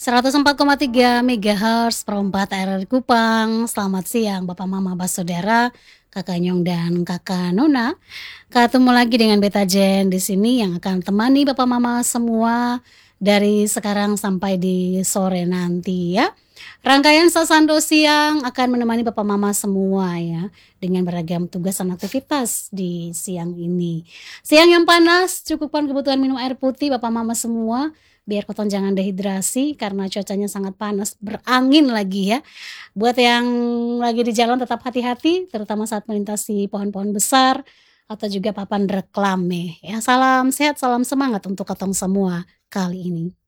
104,3 MHz Perempat RRI Kupang. Selamat siang Bapak Mama Saudara, Kakak Nyong dan Kakak Nona. Ketemu lagi dengan Beta Jen di sini yang akan temani Bapak Mama semua dari sekarang sampai di sore nanti ya. Rangkaian Sasando Siang akan menemani Bapak Mama semua ya dengan beragam tugas dan aktivitas di siang ini. Siang yang panas, cukupkan kebutuhan minum air putih Bapak Mama semua biar Kotong jangan dehidrasi karena cuacanya sangat panas, berangin lagi ya. Buat yang lagi di jalan tetap hati-hati terutama saat melintasi pohon-pohon besar atau juga papan reklame ya. Salam sehat, salam semangat untuk Kotong semua kali ini.